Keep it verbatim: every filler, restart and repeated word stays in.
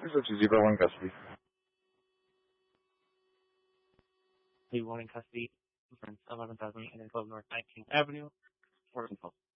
Zero two zero one custody. Zero one in custody. Reference eleven thousand and twelve North nineteenth Avenue. Four control.